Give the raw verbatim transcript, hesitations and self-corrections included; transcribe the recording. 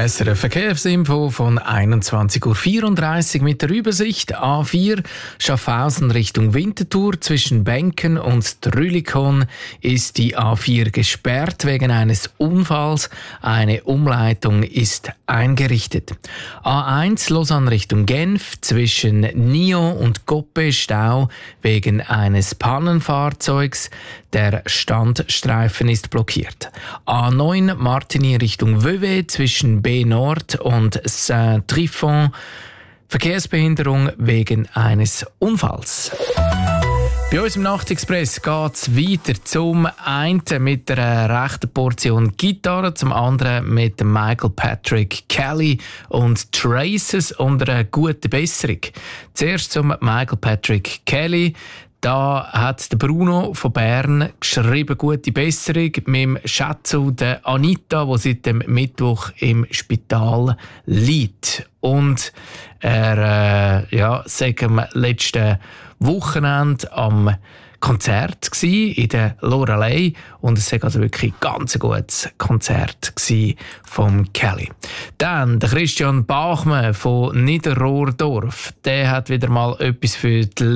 S R F Verkehrsinfo von einundzwanzig Uhr vierunddreißig mit der Übersicht. A vier Schaffhausen Richtung Winterthur zwischen Benken und Trülikon ist die A vier gesperrt wegen eines Unfalls. Eine Umleitung ist eingerichtet. A eins Lausanne Richtung Genf zwischen Nyon und Goppe Stau wegen eines Pannenfahrzeugs. Der Standstreifen ist blockiert. A neun Martigny Richtung Vevey zwischen B Nord und Saint-Trifon. Verkehrsbehinderung wegen eines Unfalls. Bei uns im Nachtexpress geht es weiter. Zum einen mit einer rechten Portion Gitarre, zum anderen mit Michael Patrick Kelly und Traces und einer guten Besserung. Zuerst zum Michael Patrick Kelly. Da hat der Bruno von Bern geschrieben, gute Besserung mit dem Schätzel der Anita, die seit dem Mittwoch im Spital liegt. Und er äh, ja, sei am letzten Wochenende am Konzert gsi in der Loreley und es war also wirklich ein ganz gutes Konzert vom Kelly. Dann der Christian Bachmann von Niederrohrdorf, der hat wieder mal etwas für die